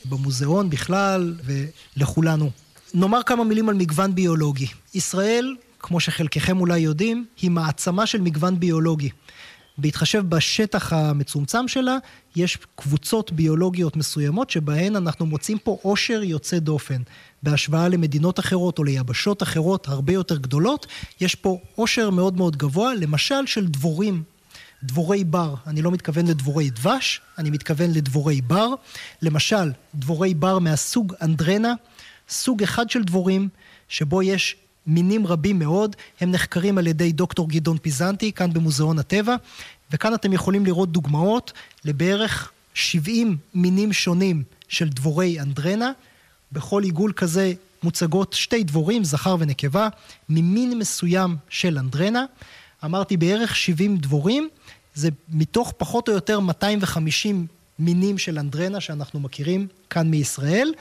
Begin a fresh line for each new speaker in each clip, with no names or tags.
במוזיאון בכלל ולכולנו. נאמר כמה מילים על מגוון ביולוגי. ישראל, כמו שחלקכם אולי יודעים, היא מעצמה של מגוון ביולוגי. בהתחשב בשטח המצומצם שלה, יש קבוצות ביולוגיות מסוימות שבהן אנחנו מוצאים פה עושר יוצא דופן. בהשוואה למדינות אחרות או ליבשות אחרות הרבה יותר גדולות, יש פה עושר מאוד מאוד גבוה, למשל של דבורים, דבורי בר. אני לא מתכוון לדבורי דבש, אני מתכוון לדבורי בר. למשל, דבורי בר מהסוג אנדרנה, סוג אחד של דבורים שבו יש מינים רבים מאוד, הם נחקרים על ידי דוקטור גדעון פיזנטי, כאן במוזיאון הטבע, וכאן אתם יכולים לראות דוגמאות לבערך 70 מינים שונים של דבורי אנדרנה. בכל עיגול כזה מוצגות שתי דבורים, זכר ונקבה, ממין מסוים של אנדרנה. אמרתי בערך 70 דבורים, זה מתוך פחות או יותר 250 מינים של אנדרנה שאנחנו מכירים כאן מישראל,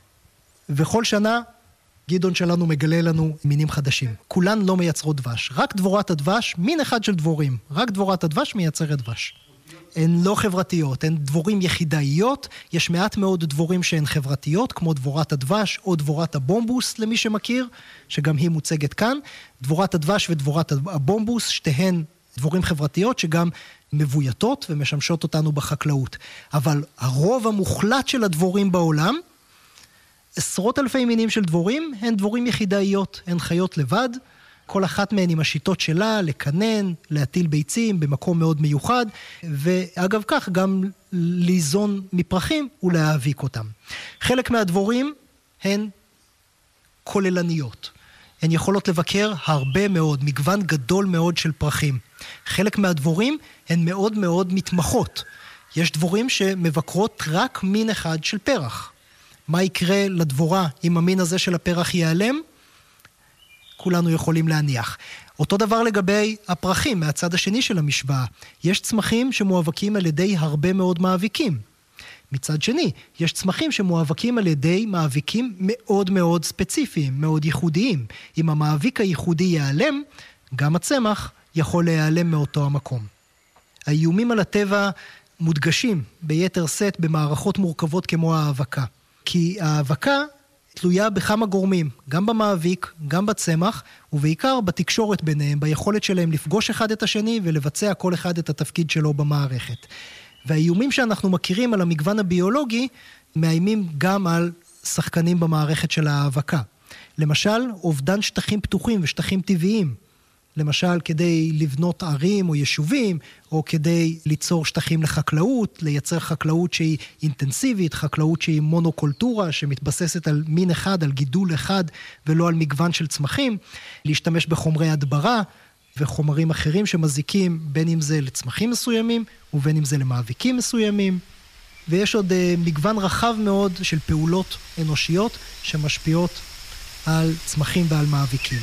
וכל שנה גדעון שלנו מגלה לנו מינים חדשים. כולן לא מייצרות דבש. רק דבורת הדבש, מין אחד של דבורים. רק דבורת הדבש מייצרת דבש. הן לא חברתיות, הן דבורים יחידאיות. יש מעט מאוד דבורים שהן חברתיות, כמו דבורת הדבש או דבורת הבומבוס, למי שמכיר, שגם היא מוצגת כאן. דבורת הדבש ודבורת הבומבוס, שתיהן דבורים חברתיות שגם מבויתות ומשמשות אותנו בחקלאות. אבל הרוב המוחלט של הדבורים בעולם, עשרות אלפי מינים של דבורים, הן דבורים יחידאיות, הן חיות לבד, כל אחת מהן עם השיטות שלה, לקנן, להטיל ביצים במקום מאוד מיוחד, ואגב כך גם ליזון מפרחים ולהאביק אותם. חלק מהדבורים הן כוללניות. הן יכולות לבקר הרבה מאוד, מגוון גדול מאוד של פרחים. חלק מהדבורים הן מאוד מאוד מתמחות. יש דבורים שמבקרות רק מין אחד של פרח. מה יקרה לדבורה אם המין הזה של הפרח ייעלם? כולנו יכולים להניח. אותו דבר לגבי הפרחים, מהצד השני של המשוואה. יש צמחים שמואבקים על ידי הרבה מאוד מאביקים. מצד שני, יש צמחים שמואבקים על ידי מאביקים מאוד מאוד ספציפיים, מאוד ייחודיים. אם המאביק הייחודי ייעלם, גם הצמח יכול להיעלם מאותו המקום. האיומים על הטבע מודגשים ביתר סט במערכות מורכבות כמו האבקה. כי האבקה תלויה בכמה גורמים, גם במאביק, גם בצמח, ובעיקר בתקשורת ביניהם, ביכולת שלהם לפגוש אחד את השני ולבצע כל אחד את התפקיד שלו במערכת. והאיומים שאנחנו מכירים על המגוון הביולוגי, מאיימים גם על שחקנים במערכת של האבקה. למשל, אובדן שטחים פתוחים ושטחים טבעיים. למשל, כדי לבנות ערים או יישובים, או כדי ליצור שטחים לחקלאות, לייצר חקלאות שהיא אינטנסיבית, חקלאות שהיא מונוקולטורה, שמתבססת על מין אחד, על גידול אחד, ולא על מגוון של צמחים, להשתמש בחומרי הדברה, וחומרים אחרים שמזיקים, בין אם זה לצמחים מסוימים, ובין אם זה למאביקים מסוימים. ויש עוד מגוון רחב מאוד של פעולות אנושיות, שמשפיעות על צמחים ועל מאביקים.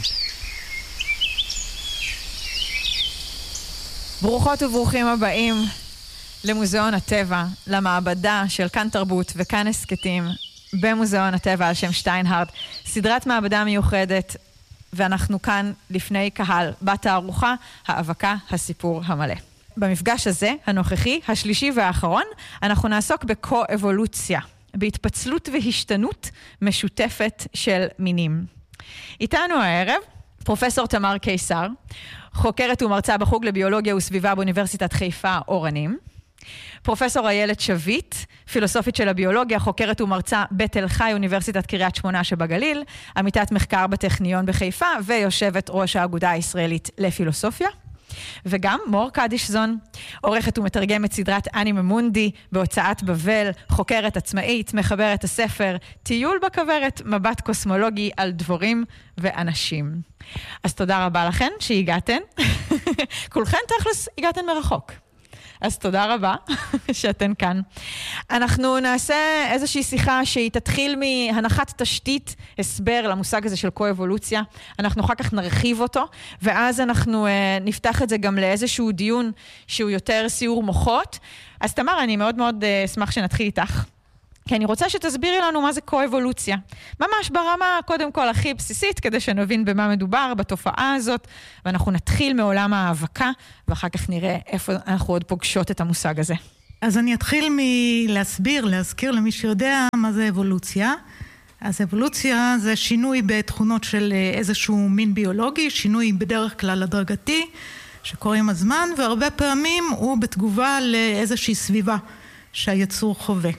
ברוכות וברוכים הבאים למוזיאון הטבע, למעבדה של כאן תרבות וכאן הסקטים במוזיאון הטבע על שם שטיינהרט. סדרת מעבדה מיוחדת, ואנחנו כאן לפני קהל בתערוכה האבקה הסיפור המלא. במפגש הזה, הנוכחי, השלישי והאחרון, אנחנו נעסוק בקו-אבולוציה, בהתפצלות והשתנות משותפת של מינים. איתנו הערב פרופסור תמר קיסר, חוקרת ומרצה בחוג לביולוגיה וסביבה באוניברסיטת חיפה אורנים. פרופסור איילת שביט, פילוסופית של הביולוגיה, חוקרת ומרצה בתל חי, אוניברסיטת קריית שמונה שבגליל, עמיתת מחקר בטכניון בחיפה, ויושבת ראש האגודה הישראלית לפילוסופיה. וגם מור קדישזון, עורכת ומתרגמת סדרת אנימה מונדי בהוצאת בבל, חוקרת עצמאית, מחברת הספר טיול בכוורת, מבט קוסמולוגי על דבורים ואנשים. אז תודה רבה לכן שהגעתן. כולכן תכלס הגעתן מרחוק. אז תודה רבה שאתן כאן. אנחנו נעשה איזושהי שיחה שהיא תתחיל מהנחת תשתית, הסבר למושג הזה של קו-אבולוציה. אנחנו אחר כך נרחיב אותו, ואז אנחנו נפתח את זה גם לאיזשהו דיון שהוא יותר סיור מוחות. אז תמר, אני מאוד מאוד אשמח שנתחיל איתך. כי אני רוצה שתסבירי לנו מה זה קו-אבולוציה. ממש ברמה, קודם כל, הכי בסיסית, כדי שנבין במה מדובר, בתופעה הזאת, ואנחנו נתחיל מעולם האבקה, ואחר כך נראה איפה אנחנו עוד פוגשות את המושג הזה.
אז אני אתחיל להזכיר למי שיודע מה זה אבולוציה. אז אבולוציה זה שינוי בתכונות של איזשהו מין ביולוגי, שינוי בדרך כלל הדרגתי, שקורה עם הזמן, והרבה פעמים הוא בתגובה לאיזושהי סביבה שהיצור חווה.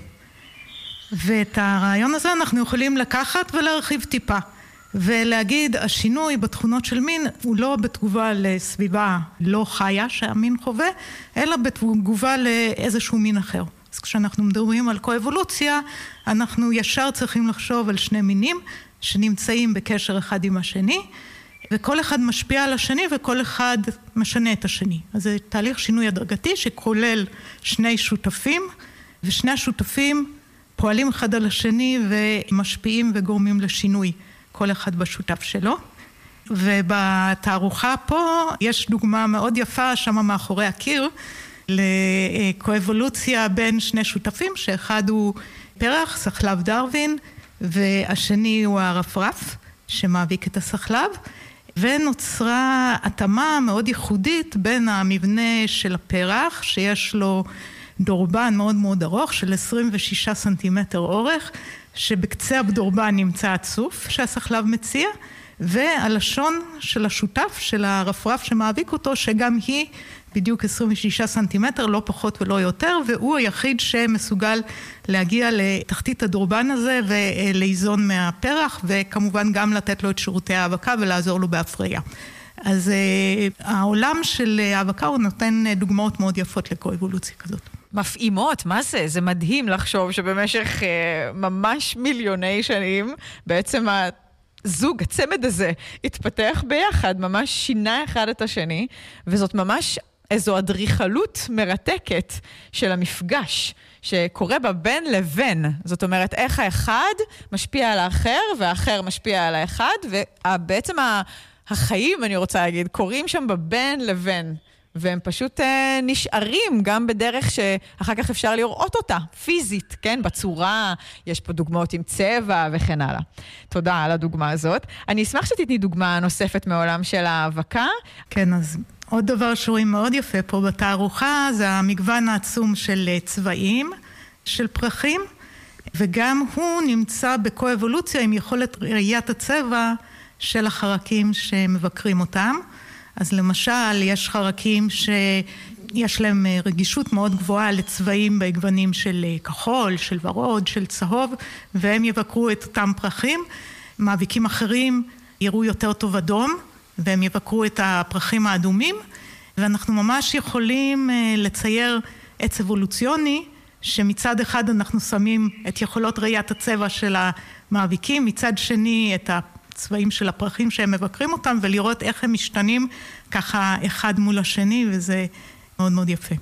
ואת הרעיון הזה אנחנו יכולים לקחת ולהרחיב טיפה, ולהגיד השינוי בתכונות של מין הוא לא בתגובה לסביבה לא חיה שהמין חווה, אלא בתגובה לאיזשהו מין אחר. אז כשאנחנו מדברים על קואבולוציה, אנחנו ישר צריכים לחשוב על שני מינים שנמצאים בקשר אחד עם השני, וכל אחד משפיע על השני וכל אחד משנה את השני. אז זה תהליך שינוי הדרגתי שכולל שני שותפים, ושני השותפים פועלים אחד על השני ומשפיעים וגורמים לשינוי, כל אחד בשותף שלו. ובתערוכה פה יש דוגמה מאוד יפה שם מאחורי הקיר, לקואבולוציה בין שני שותפים, שאחד הוא פרח, סחלב דרווין, והשני הוא הרפרף, שמאביק את הסחלב, ונוצרה התאמה מאוד ייחודית בין המבנה של הפרח, שיש לו דורבן מאוד מאוד ארוך, של 26 סנטימטר אורך, שבקצה הדורבן נמצא הצוף שהסחלב מציע, והלשון של השותף, של הרפרף שמאביק אותו, שגם היא בדיוק 26 סנטימטר, לא פחות ולא יותר, והוא היחיד שמסוגל להגיע לתחתית הדורבן הזה ולאיזון מהפרח, וכמובן גם לתת לו את שירותי האבקה ולעזור לו בהפריה. אז העולם של האבקה הוא נותן דוגמאות מאוד יפות לקואבולוציה כזאת.
מפעימות, מה זה? זה מדהים לחשוב שבמשך ממש מיליוני שנים, בעצם הזוג, הצמד הזה, התפתח ביחד, ממש שינה אחד את השני, וזאת ממש איזו אדריכלות מרתקת של המפגש, שקורה בה בין לבין. זאת אומרת, איך האחד משפיע על האחר, והאחר משפיע על האחד, ובעצם החיים, אני רוצה להגיד, קורים שם בבין לבין. והם פשוט נשארים גם בדרך שאחר כך אפשר לראות אותה, פיזית, כן? בצורה, יש פה דוגמאות עם צבע וכן הלאה. תודה על הדוגמה הזאת. אני אשמח שתתני דוגמה נוספת מעולם של האבקה.
כן, אז עוד דבר שרואים מאוד יפה פה בתערוכה, זה המגוון העצום של צבעים, של פרחים, וגם הוא נמצא בקואבולוציה עם יכולת ראיית הצבע של החרקים שמבקרים אותם. אז למשל, יש חרקים שיש להם רגישות מאוד גבוהה לצבעים בגוונים של כחול, של ורוד, של צהוב, והם יבקרו את אותם פרחים. מאביקים אחרים יראו יותר טוב אדום, והם יבקרו את הפרחים האדומים, ואנחנו ממש יכולים לצייר עץ אבולוציוני, שמצד אחד אנחנו שמים את יכולות ראיית הצבע של המאביקים, מצד שני את הצבעים של הפרחים שהם מבקרים אותם, ולראות איך הם משתנים ככה אחד מול השני, וזה מאוד מאוד יפה.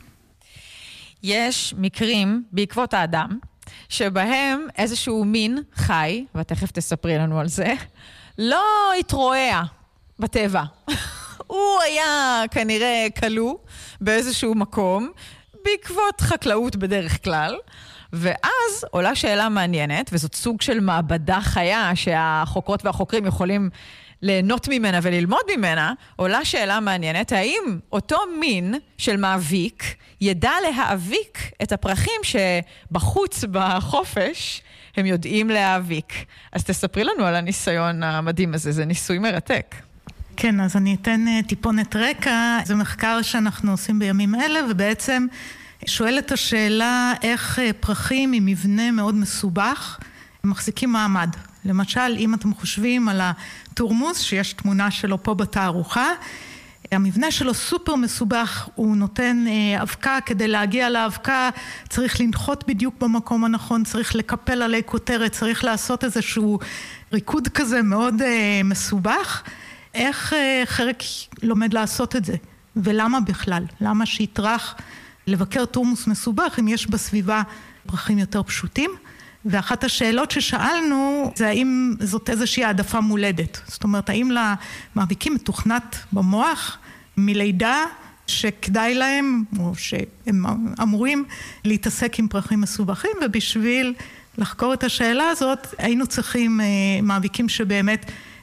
יש מקרים בעקבות האדם, שבהם איזשהו מין חי, ותכף תספרי לנו על זה, לא התרועע בטבע. הוא היה כנראה כלוא באיזשהו מקום, בעקבות חקלאות בדרך כלל, ואז עולה שאלה מעניינת, וזאת סוג של מעבדה חיה שהחוקרות והחוקרים יכולים ליהנות ממנה וללמוד ממנה, עולה שאלה מעניינת, האם אותו מין של מאביק ידע להאביק את הפרחים שבחוץ בחופש הם יודעים להאביק. אז תספרי לנו על הניסיון המדהים הזה, זה ניסוי מרתק.
כן, אז אני אתן טיפונת רקע, זה מחקר שאנחנו עושים בימים אלה, ובעצם שואל את השאלה איך פרחים עם מבנה מאוד מסובך מחזיקים מעמד. למשל, אם אתם חושבים על התורמוס, שיש תמונה שלו פה בתערוכה, המבנה שלו סופר מסובך, הוא נותן אבקה, כדי להגיע לאבקה צריך לנחות בדיוק במקום הנכון, צריך לקפל עלי כותרת, צריך לעשות איזשהו ריקוד כזה מאוד מסובך. איך חרק לומד לעשות את זה? ולמה בכלל? למה שיטרח לבקר תורמוס מסובך אם יש בסביבה פרחים יותר פשוטים? ואחת השאלות ששאלנו זה האם זאת איזושהי העדפה מולדת. זאת אומרת, האם למאביקים מתוכנת במוח מלידה שכדאי להם או שהם אמורים להתעסק עם פרחים מסובכים, ובשביל לחקור את השאלה הזאת היינו צריכים מאביקים שבאמת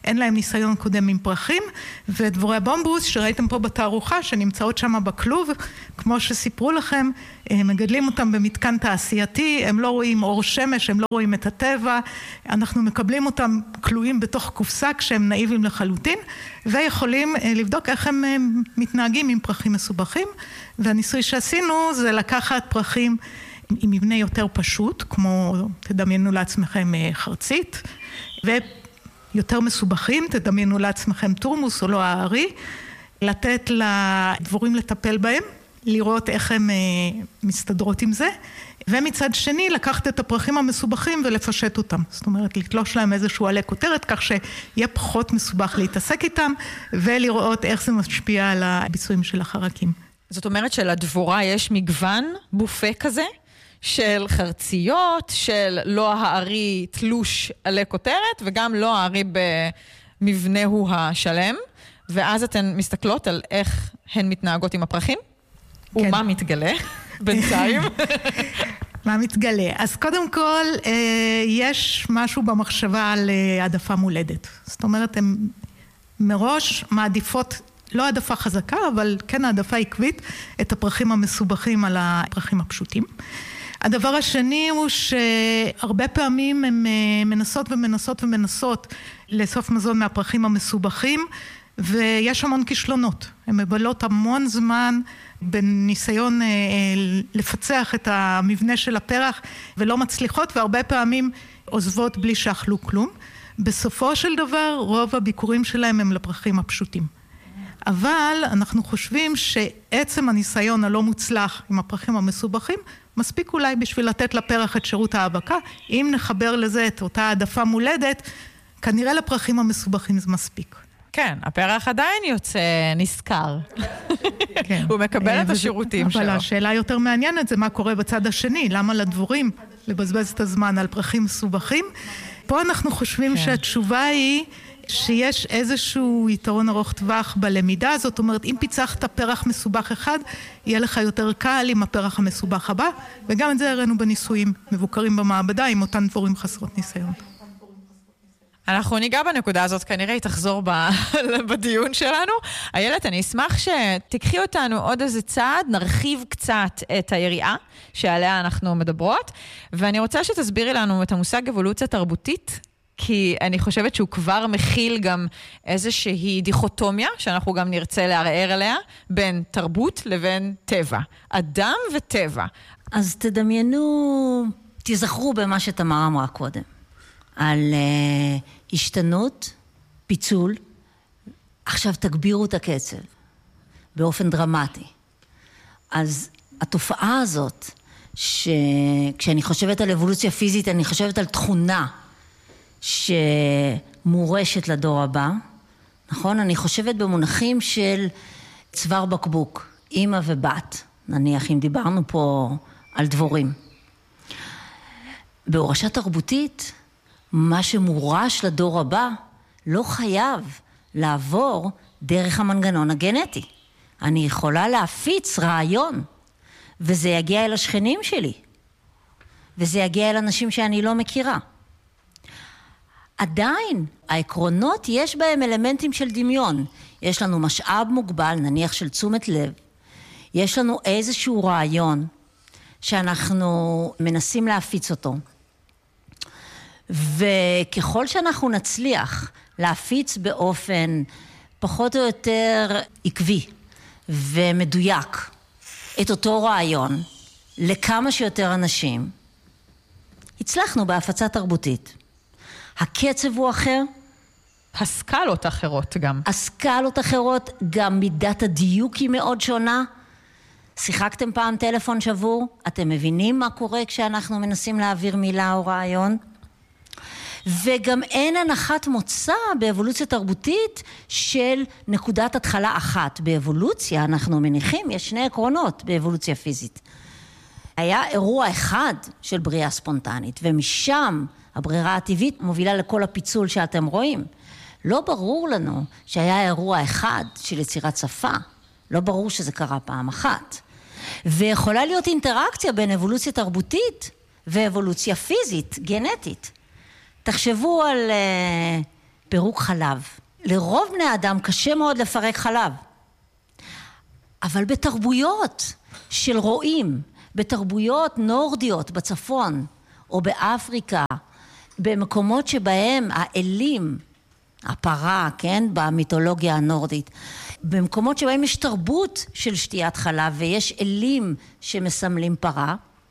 אין להם ניסיון קודם עם פרחים, ודבורי הבומבוס שראיתם פה בתערוכה, שנמצאות שם בכלוב, כמו שסיפרו לכם, מגדלים אותם במתקן תעשייתי, הם לא רואים אור שמש, הם לא רואים את הטבע, אנחנו מקבלים אותם כלואים בתוך קופסה כשהם נאיבים לחלוטין, ויכולים לבדוק איך הם מתנהגים עם פרחים מסובכים, והניסוי שעשינו זה לקחת פרחים עם מבנה יותר פשוט, כמו תדמיינו לעצמכם חרצית, ויותר מסובכים, תדמיינו לעצמכם תורמוס או לא הארי, לתת לדבורים לטפל בהם, לראות איך הם מסתדרות עם זה, ומצד שני לקחת את הפרחים המסובכים ולפשט אותם. זאת אומרת, לתלוש להם איזשהו עלי כותרת, כך שיהיה פחות מסובך להתעסק איתם, ולראות איך זה משפיע על הביצועים של החרקים.
זאת אומרת שלדבורה יש מגוון בופה כזה, של חרציות, של לא הארי תלוש עלי כותרת, וגם לא הארי במבנהו השלם, ואז אתן מסתכלות על איך הן מתנהגות עם הפרחים, כן. ומה מתגלה בינתיים.
מה מתגלה? אז קודם כל, יש משהו במחשבה על העדפה מולדת. זאת אומרת, הן מראש מעדיפות, לא העדפה חזקה, אבל כן העדפה עקבית, את הפרחים המסובכים על הפרחים הפשוטים. הדבר השני הוא שהרבה פעמים הן מנסות לאסוף מזון מהפרחים המסובכים, ויש המון כישלונות. הן מבלות המון זמן בניסיון לפצח את המבנה של הפרח, ולא מצליחות, והרבה פעמים עוזבות בלי שאכלו כלום. בסופו של דבר, רוב הביקורים שלהם הם לפרחים הפשוטים. אבל אנחנו חושבים שעצם הניסיון הלא מוצלח עם הפרחים המסובכים, מספיק אולי בשביל לתת לפרח את שירות ההאבקה. אם נחבר לזה את אותה העדפה מולדת, כנראה לפרחים המסובכים זה מספיק.
כן, הפרח עדיין יוצא נזכר. כן. הוא מקבל את השירותים שלו.
אבל השאלה יותר מעניינת זה מה קורה בצד השני. למה לדבורים לבזבז את הזמן על פרחים מסובכים? פה אנחנו חושבים שהתשובה היא שיש איזשהו יתרון ארוך טווח בלמידה. זאת אומרת, אם פיצחת פרח מסובך אחד, יהיה לך יותר קל עם הפרח המסובך הבא, וגם את זה הראינו בניסויים מבוקרים במעבדה עם אותן דבורים חסרות ניסיון.
אנחנו ניגע בנקודה הזאת, כנראה היא תחזור בדיון שלנו. איילת, אני אשמח שתקחי אותנו עוד איזה צעד, נרחיב קצת את היריעה שעליה אנחנו מדברות, ואני רוצה שתסבירי לנו את המושג אבולוציה תרבותית, כי אני חושבת שהוא כבר מכיל גם איזושהי דיכוטומיה, שאנחנו גם נרצה לערער עליה, בין תרבות לבין טבע. אדם וטבע.
אז תדמיינו, תזכרו במה שתמר אמרה קודם. על השתנות, פיצול, עכשיו תגבירו את הקצב באופן דרמטי. אז התופעה הזאת, כשאני חושבת על אבולוציה פיזית, אני חושבת על תכונה שמורשת לדור הבא, נכון? אני חושבת במונחים של צוואר בקבוק, אמא ובת, נניח אם דיברנו פה על דבורים. בהורשה תרבותית, מה שמורש לדור הבא לא חייב לעבור דרך המנגנון הגנטי. אני יכולה להפיץ רעיון, וזה יגיע אל השכנים שלי, וזה יגיע אל אנשים שאני לא מכירה. עדיין, העקרונות יש בהם אלמנטים של דמיון. יש לנו משאב מוגבל, נניח של תשומת לב. יש לנו איזשהו רעיון שאנחנו מנסים להפיץ אותו. וככל שאנחנו נצליח להפיץ באופן פחות או יותר עקבי ומדויק את אותו רעיון לכמה שיותר אנשים, הצלחנו בהפצה תרבותית. הקצב הוא אחר.
הסקלות אחרות גם.
הסקלות אחרות, גם מידת הדיוק היא מאוד שונה. שיחקתם פעם טלפון שבור? אתם מבינים מה קורה כשאנחנו מנסים להעביר מילה או רעיון? וגם אין הנחת מוצא באבולוציה תרבותית של נקודת התחלה אחת. באבולוציה אנחנו מניחים, יש שני עקרונות באבולוציה פיזית. היה אירוע אחד של בריאה ספונטנית, ומשם הברירה הטבעית מובילה לכל הפיצול שאתם רואים. לא ברור לנו שהיה אירוע אחד של יצירת שפה. לא ברור שזה קרה פעם אחת. ויכולה להיות אינטראקציה בין אבולוציה תרבותית ואבולוציה פיזית, גנטית. תחשבו על פירוק חלב. לרוב בני אדם קשה מאוד לפרק חלב. אבל בתרבויות של רועים, בתרבויות נורדיות בצפון או באפריקה, במקומות שבהם האלים, הפרה, כן, במיתולוגיה הנורדית, במקומות שבהם יש תרבות של שתיית חלב ויש אלים שמסמלים פרה,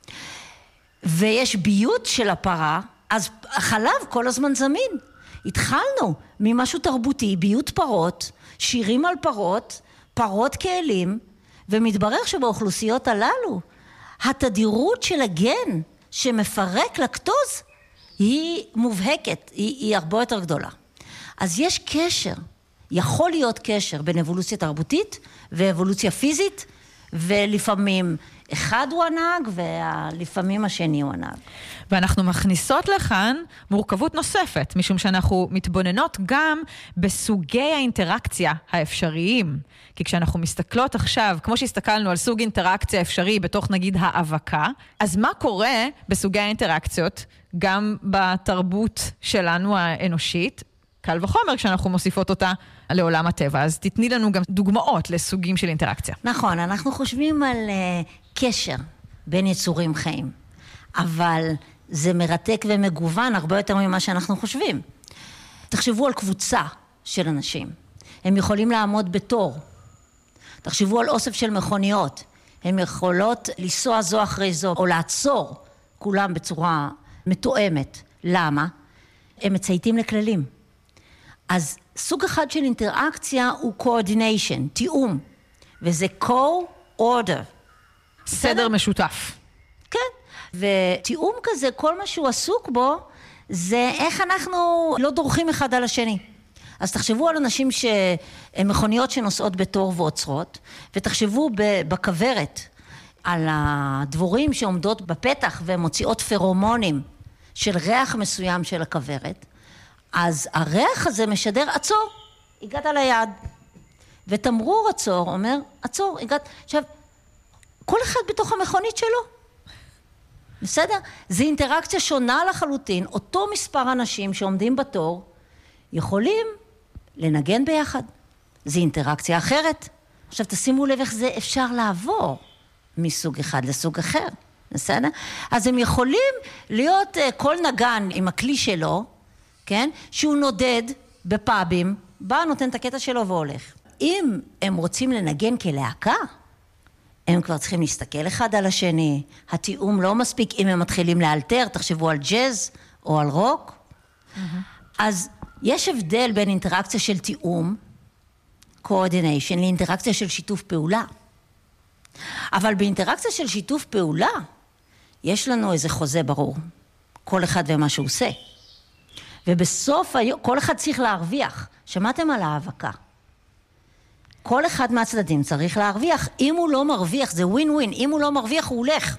ויש ביות של הפרה, אז החלב כל הזמן זמין. התחלנו ממשהו תרבותי, ביות פרות, שירים על פרות, פרות כאלים, ומתברר שבאוכלוסיות הללו, התדירות של הגן שמפרק לקטוז היא מובהקת, היא הרבה יותר גדולה. אז יש קשר, יכול להיות קשר בין אבולוציה תרבותית ואבולוציה פיזית, ולפעמים אחד הוא הנהג ולפעמים השני הוא הנהג.
ואנחנו מכניסות לכאן מורכבות נוספת, משום שאנחנו מתבוננות גם בסוגי האינטראקציה האפשריים. כי כשאנחנו מסתכלות עכשיו, כמו שהסתכלנו על סוג אינטראקציה אפשרי בתוך נגיד האבקה, אז מה קורה בסוגי האינטראקציות, גם בתרבות שלנו האנושית, קל וחומר כשאנחנו מוסיפות אותה לעולם הטבע. אז תתני לנו גם דוגמאות לסוגים של אינטראקציה.
נכון, אנחנו חושבים על קשר בין יצורים חיים, אבל זה מרתק ומגוון הרבה יותר ממה שאנחנו חושבים. תחשבו על קבוצה של אנשים. הם יכולים לעמוד בתור. תחשבו על אוסף של מכוניות. הם יכולות לנסוע זו אחרי זו, או לעצור כולם בצורה מתואמת. למה? הם מצייתים לכללים. אז סוג אחד של אינטראקציה הוא coordination, תיאום, וזה co-order.
סדר משותף. כן,
ותיאום כזה, כל מה שהוא עסוק בו, זה איך אנחנו לא דורכים אחד על השני. אז תחשבו על אנשים שהם מכוניות שנוסעות בתור ועוצרות, ותחשבו בכוורת על הדבורים שעומדות בפתח ומוציאות פרומונים של ריח מסוים של הכוורת, אז הריח הזה משדר, עצור, הגעת ליעד. ותמרור עצור אומר, עצור, הגעת. עכשיו, כל אחד בתוך המכונית שלו. בסדר? זו אינטראקציה שונה לחלוטין. אותו מספר אנשים שעומדים בתור, יכולים לנגן ביחד. זו אינטראקציה אחרת. עכשיו, תשימו לב איך זה אפשר לעבור מסוג אחד לסוג אחר. בסדר? אז הם יכולים להיות כל נגן עם הכלי שלו, כן? שהוא נודד בפאבים, בא, נותן את הקטע שלו והולך. אם הם רוצים לנגן כלהקה, הם כבר צריכים להסתכל אחד על השני. התיאום לא מספיק אם הם מתחילים לאלתר, תחשבו על ג'אז או על רוק. אז יש הבדל בין אינטראקציה של תיאום, coordination, לאינטראקציה של שיתוף פעולה. אבל באינטראקציה של שיתוף פעולה, יש לנו איזה חוזה ברור. כל אחד ומה שהוא עושה. ובסוף היום, כל אחד צריך להרוויח. שמעתם על האבקה? כל אחד מהצדדים צריך להרוויח. אם הוא לא מרוויח, זה ווין ווין. אם הוא לא מרוויח, הוא הולך.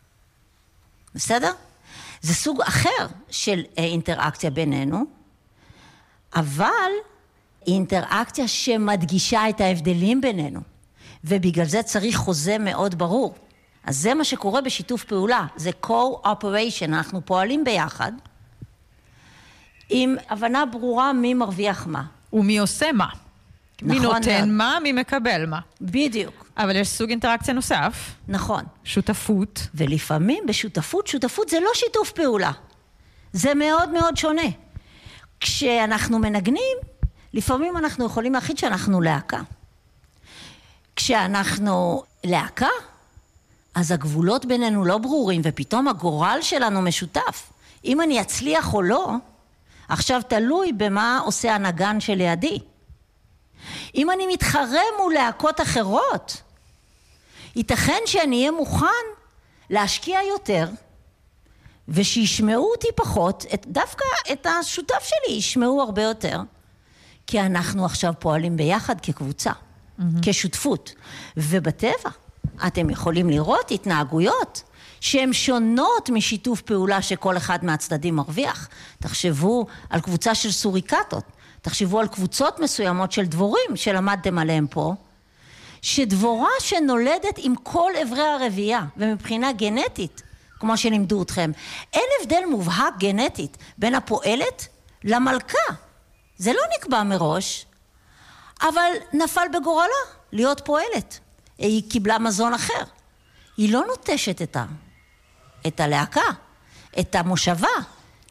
בסדר? זה סוג אחר של אינטראקציה בינינו, אבל אינטראקציה שמדגישה את ההבדלים בינינו. ובגלל זה צריך חוזה מאוד ברור. אז זה מה שקורה בשיתוף פעולה. זה co-operation. אנחנו פועלים ביחד. עם הבנה ברורה מי מרוויח מה.
ומי עושה מה. מי נותן מה, מי מקבל מה.
בדיוק.
אבל יש סוג אינטראקציה נוסף.
נכון.
שותפות.
ולפעמים בשותפות, שותפות זה לא שיתוף פעולה. זה מאוד מאוד שונה. כשאנחנו מנגנים, לפעמים אנחנו יכולים להחליט שאנחנו להקה. כשאנחנו להקה, אז הגבולות בינינו לא ברורים, ופתאום הגורל שלנו משותף. אם אני אצליח או לא, עכשיו תלוי במה עושה הנגן שלידי. אם אני מתחרה מול להקות אחרות, ייתכן שאני אהיה מוכן להשקיע יותר, ושישמעו אותי פחות, דווקא את השותף שלי ישמעו הרבה יותר, כי אנחנו עכשיו פועלים ביחד כקבוצה, כשותפות. ובטבע אתם יכולים לראות התנהגויות שהן שונות משיתוף פעולה שכל אחד מהצדדים מרוויח. תחשבו על קבוצה של סוריקטות, תחשבו על קבוצות מסוימות של דבורים שלמדתם עליהם פה, שדבורה שנולדת עם כל עברי הרבייה, ומבחינה גנטית, כמו שלימדו אתכם, אין הבדל מובהק גנטית בין הפועלת למלכה. זה לא נקבע מראש, אבל נפל בגורלה להיות פועלת. היא קיבלה מזון אחר. היא לא נוטשת את הלהקה, את המושבה.